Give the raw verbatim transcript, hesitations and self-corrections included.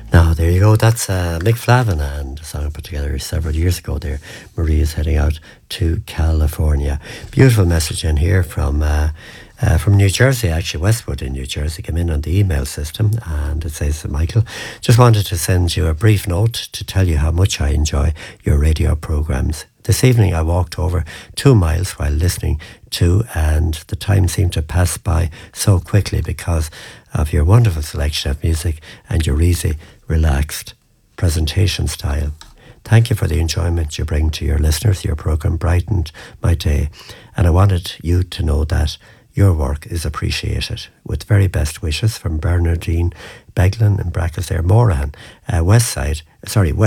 Now, there you go. That's uh, Mick Flavin and a song I put together several years ago there. Marie is heading out to California. Beautiful message in here from uh, uh, from New Jersey, actually, Westwood in New Jersey. Came in on the email system and it says, Michael, just wanted to send you a brief note to tell you how much I enjoy your radio programmes. This evening I walked over two miles while listening to, and the time seemed to pass by so quickly because of your wonderful selection of music and your easy, relaxed presentation style. Thank you for the enjoyment you bring to your listeners. Your programme brightened my day, and I wanted you to know that your work is appreciated. With very best wishes from Bernardine Beglin in brackets there, Moran, uh, West Side, sorry, West